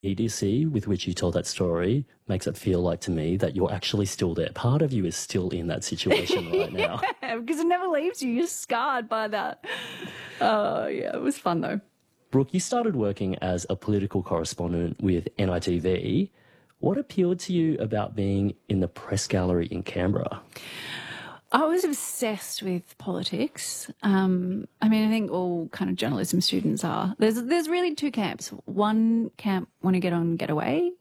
immediacy with which you told that story makes it feel like to me that you're actually still there. Part of you is still in that situation right now. Yeah, because it never leaves you. You're scarred by that. Oh, yeah, it was fun though. Brooke, you started working as a political correspondent with NITV. What appealed to you about being in the press gallery in Canberra? I was obsessed with politics. I mean, I think all kind of journalism students are. There's really two camps. One camp want to get away,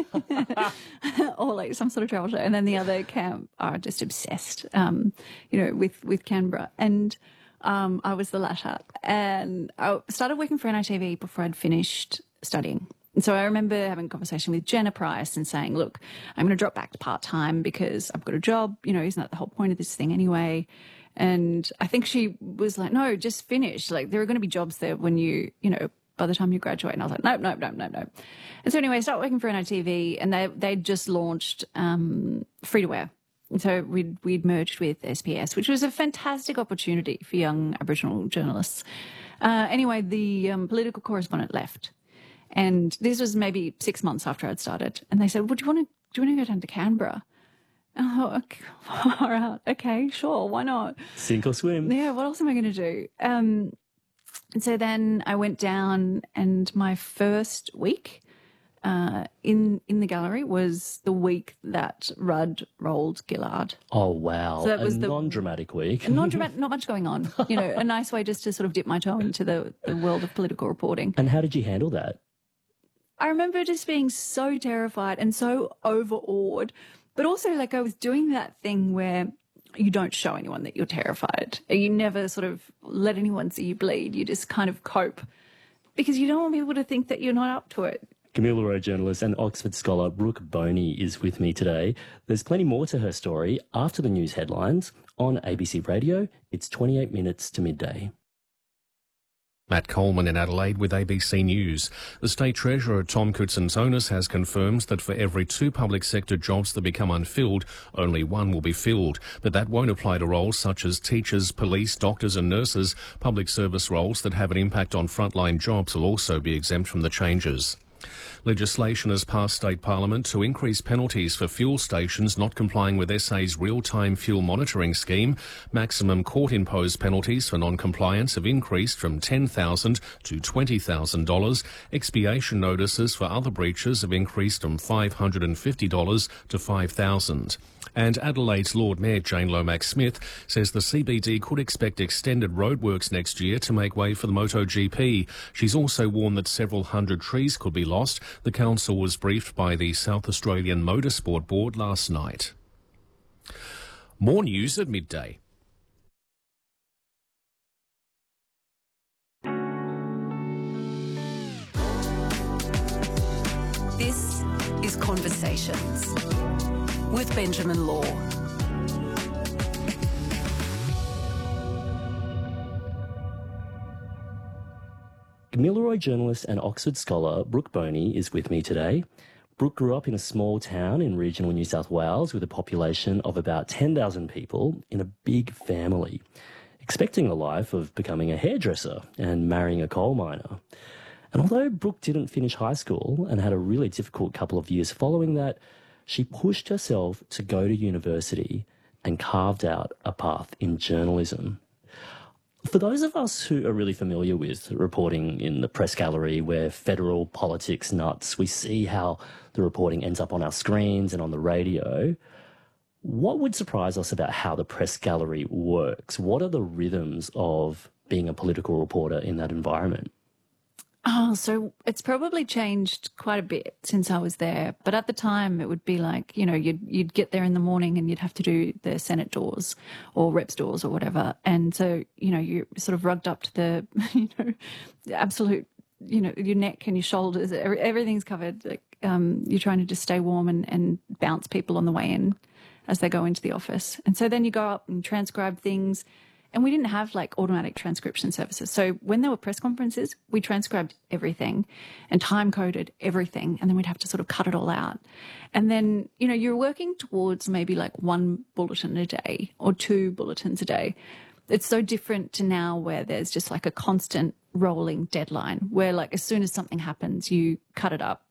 or like some sort of travel show, and then the other camp are just obsessed, with Canberra. And I was the latter. And I started working for NITV before I'd finished studying. And so I remember having a conversation with Jenna Price and saying, look, I'm going to drop back to part-time because I've got a job. Isn't that the whole point of this thing anyway? And I think she was like, no, just finish. Like, there are going to be jobs there when by the time you graduate. And I was like, nope. And so anyway, I started working for NITV, and they'd just launched free-to-air. And so we'd merged with SBS, which was a fantastic opportunity for young Aboriginal journalists. Anyway, the political correspondent left. And this was maybe 6 months after I'd started. And they said, well, do you want to go down to Canberra? And I thought, okay, all right, okay, sure, why not? Sink or swim. Yeah, what else am I going to do? And so then I went down, and my first week in the gallery was the week that Rudd rolled Gillard. Oh, wow. So that was a non-dramatic week. Not much going on. A nice way just to sort of dip my toe into the world of political reporting. And how did you handle that? I remember just being so terrified and so overawed, but also like I was doing that thing where you don't show anyone that you're terrified. You never sort of let anyone see you bleed. You just kind of cope because you don't want people to think that you're not up to it. Kamilaroi Road journalist and Oxford scholar Brooke Boney is with me today. There's plenty more to her story after the news headlines on ABC Radio. It's 28 minutes to midday. Matt Coleman in Adelaide with ABC News. The State Treasurer Tom Koutsantonis has confirmed that for every 2 public sector jobs that become unfilled, only 1 will be filled. But that won't apply to roles such as teachers, police, doctors and nurses. Public service roles that have an impact on frontline jobs will also be exempt from the changes. Legislation has passed State Parliament to increase penalties for fuel stations not complying with SA's real-time fuel monitoring scheme. Maximum court-imposed penalties for non-compliance have increased from $10,000 to $20,000. Expiation notices for other breaches have increased from $550 to $5,000. And Adelaide's Lord Mayor Jane Lomax-Smith says the CBD could expect extended roadworks next year to make way for the MotoGP. She's also warned that several hundred trees could be lost. The council was briefed by the South Australian Motorsport Board last night. More news at midday. This is Conversations with Benjamin Law. Kamilaroi journalist and Oxford scholar Brooke Boney is with me today. Brooke grew up in a small town in regional New South Wales with a population of about 10,000 people in a big family, expecting a life of becoming a hairdresser and marrying a coal miner. And although Brooke didn't finish high school and had a really difficult couple of years following that, she pushed herself to go to university and carved out a path in journalism. For those of us who are really familiar with reporting in the press gallery, where federal politics nuts, we see how the reporting ends up on our screens and on the radio. What would surprise us about how the press gallery works? What are the rhythms of being a political reporter in that environment? Oh, so it's probably changed quite a bit since I was there. But at the time, it would be like, you'd get there in the morning and you'd have to do the Senate doors or reps doors or whatever. And so, you're sort of rugged up to the, the absolute, your neck and your shoulders, everything's covered. Like, you're trying to just stay warm and bounce people on the way in as they go into the office. And so then you go up and transcribe things. And we didn't have like automatic transcription services. So when there were press conferences, we transcribed everything and time coded everything. And then we'd have to sort of cut it all out. And then, you're working towards maybe like 1 bulletin a day or 2 bulletins a day. It's so different to now where there's just like a constant rolling deadline where like as soon as something happens, you cut it up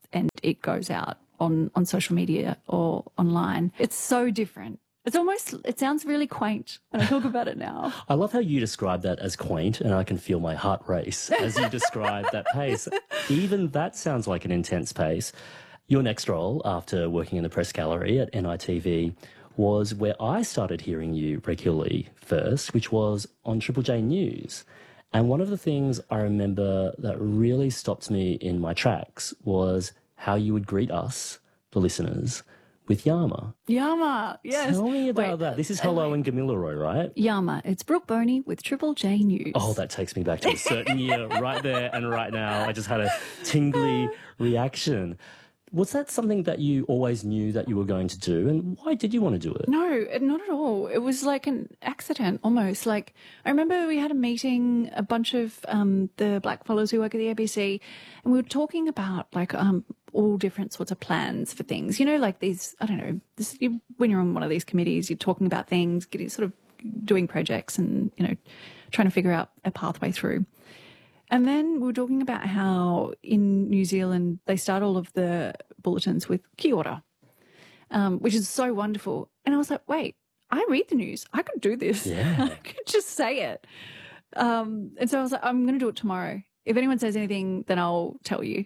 and it goes out on social media or online. It's so different. It sounds really quaint when I talk about it now. I love how you describe that as quaint, and I can feel my heart race as you describe that pace. Even that sounds like an intense pace. Your next role, after working in the press gallery at NITV, was where I started hearing you regularly first, which was on Triple J News. And one of the things I remember that really stopped me in my tracks was how you would greet us, the listeners, with Yama. Yama, yes. Tell me about that. This is Hello and Gamilaroi, right? Yama. It's Brooke Boney with Triple J News. Oh, that takes me back to a certain year right there and right now. I just had a tingly reaction. Was that something that you always knew that you were going to do? And why did you want to do it? No, not at all. It was like an accident almost. Like, I remember we had a meeting, a bunch of the black fellows who work at the ABC, and we were talking about like all different sorts of plans for things. You know, like these, I don't know, when you're on one of these committees, you're talking about things, getting sort of doing projects and, you know, trying to figure out a pathway through. And then we were talking about how in New Zealand they start all of the bulletins with kia ora, which is so wonderful. And I was like, wait, I read the news. I could do this. Yeah. I could just say it. And so I was like, I'm going to do it tomorrow. If anyone says anything, then I'll tell you.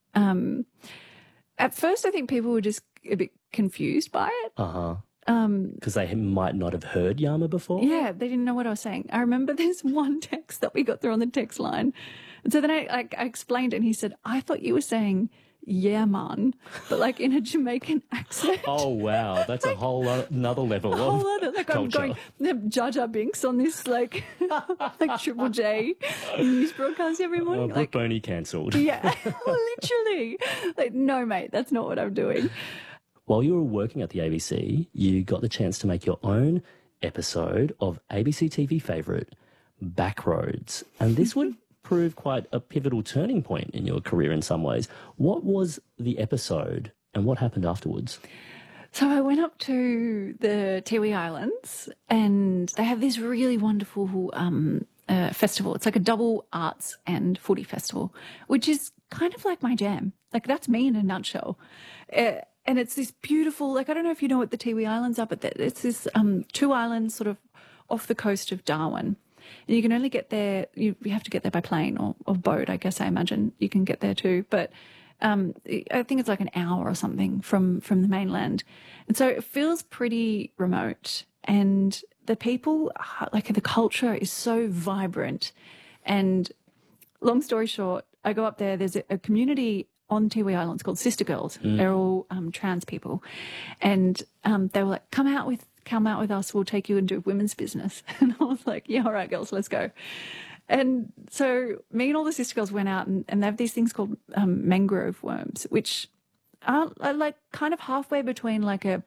At first, I think people were just a bit confused by it. Uh-huh. Because they might not have heard Yama before? Yeah, they didn't know what I was saying. I remember this one text that we got through on the text line. And so then I explained it, and he said, I thought you were saying, yeah, man, but like in a Jamaican accent. Oh, wow. That's a whole another level Oh, of like culture. I'm going Jar Jar Binks on this like Triple J news broadcast every morning. Brooke Like, Boney cancelled. yeah, literally. Like, no, mate, that's not what I'm doing. While you were working at the ABC, you got the chance to make your own episode of ABC TV favourite, Backroads. And this would prove quite a pivotal turning point in your career in some ways. What was the episode and what happened afterwards? So I went up to the Tiwi Islands and they have this really wonderful festival. It's like a double arts and footy festival, which is kind of like my jam. Like that's me in a nutshell. And it's this beautiful, like, I don't know if you know what the Tiwi Islands are, but it's this 2 islands sort of off the coast of Darwin. And you can only get there, you have to get there by plane or boat, I guess, I imagine you can get there too. But I think it's like an hour or something from the mainland. And so it feels pretty remote. And the people, like the culture is so vibrant. And long story short, I go up there, there's a community on Tiwi Islands called Sister Girls. They're all trans people. And they were like, come out with us, we'll take you and do women's business. And I was like, yeah, all right, girls, let's go. And so me and all the Sister Girls went out and they have these things called mangrove worms, which are like kind of halfway between like a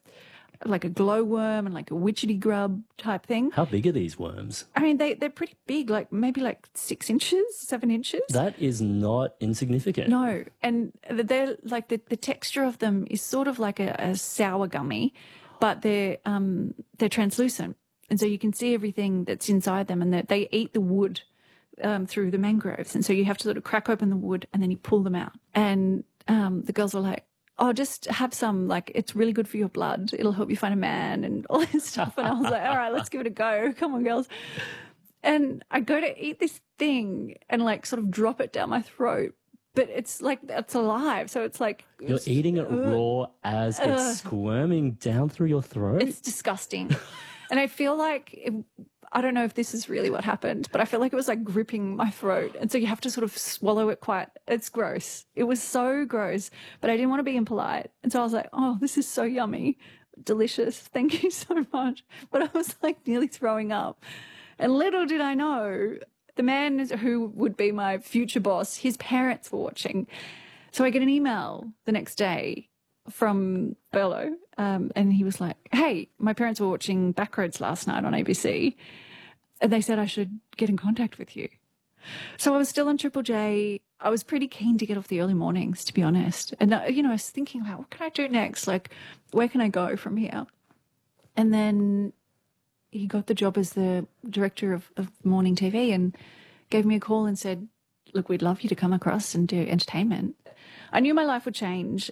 glowworm and like a witchetty grub type thing. How big are these worms? I mean, they're pretty big, like maybe like 6 inches, 7 inches. That is not insignificant. No. And they're like the texture of them is sort of like a sour gummy, but they're translucent. And so you can see everything that's inside them, and they eat the wood through the mangroves. And so you have to sort of crack open the wood and then you pull them out. And the girls were like, oh, just have some, like, it's really good for your blood. It'll help you find a man and all this stuff. And I was like, all right, let's give it a go. Come on, girls. And I go to eat this thing and, like, sort of drop it down my throat. But it's like, it's alive. So it's like... You're eating it raw as it's squirming down through your throat? It's disgusting. And I feel like... I don't know if this is really what happened, but I feel like it was like gripping my throat. And so you have to sort of swallow it quite, it's gross. It was so gross, but I didn't want to be impolite. And so I was like, oh, this is so yummy, delicious. Thank you so much. But I was like nearly throwing up. And little did I know, the man who would be my future boss, his parents were watching. So I get an email the next day from Bello, and he was like, hey, my parents were watching Backroads last night on ABC, and they said I should get in contact with you. So I was still on Triple J. I was pretty keen to get off the early mornings, to be honest. And, I was thinking about what can I do next? Like, where can I go from here? And then he got the job as the director of morning TV and gave me a call and said, look, we'd love you to come across and do entertainment. I knew my life would change